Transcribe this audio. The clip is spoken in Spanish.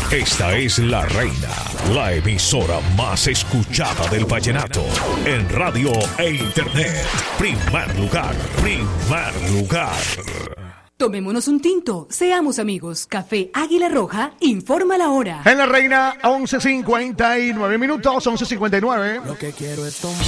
Esta es La Reina, la emisora más escuchada del vallenato. En radio e internet. Primer lugar, primer lugar. Tomémonos un tinto, seamos amigos. Café Águila Roja informa la hora. En La Reina, 11:59 minutos, 11:59. Lo que quiero es tomar.